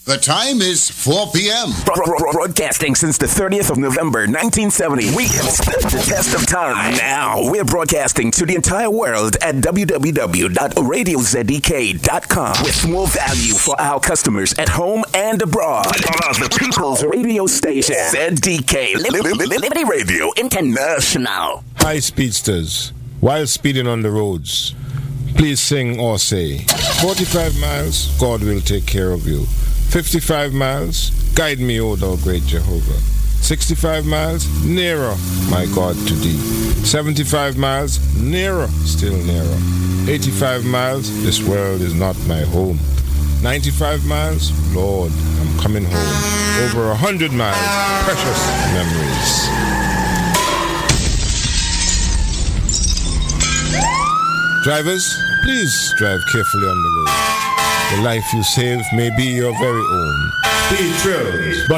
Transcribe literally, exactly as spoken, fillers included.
The time is four p.m. Broadcasting since the thirtieth of November, nineteen seventy. We have stood the test of time. Now we're broadcasting to the entire world at w w w dot radio z d k dot com with more value for our customers at home and abroad. The People's Radio Station, Z D K Liberty Radio International. Hi, speedsters. While speeding on the roads, please sing or say, forty-five miles, God will take care of you. fifty-five miles, guide me, O thou great Jehovah. sixty-five miles, nearer, my God, to thee. seventy-five miles, nearer, still nearer. eighty-five miles, this world is not my home. ninety-five miles, Lord, I'm coming home. Over a hundred miles, precious memories. Drivers, please drive carefully on the road. The life you save may be your very own. Speed thrills, but